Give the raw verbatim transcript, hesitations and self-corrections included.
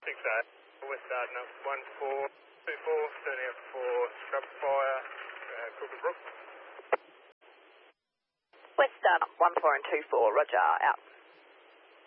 six eight, West Ardnah, one four two four, turning out for scrub fire, uh, Cooper Brook. West Ardnah, one four and two four, roger, out.